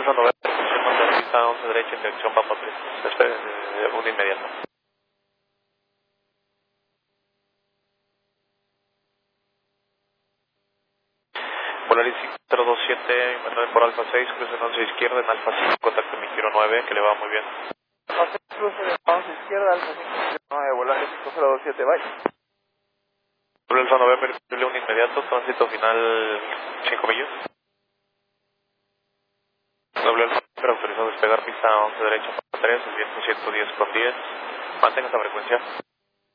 Alfa 9, pista 11 derecha en dirección Papa 3. Espere, un inmediato. Volaris 027, manera por Alfa 6, cruce en 11 izquierda en Alfa 5, contacto mi giro 9, que le va muy bien. Cruce de 11 izquierda, Alfa 5, Volaris 5027, bye. Alfa 9, permitible un inmediato, tránsito final 5 millas. Doble Alfa, pero autorizado a despegar pista 11 derecha Papa 3, el viento 110 con 10. Mantenga esta frecuencia.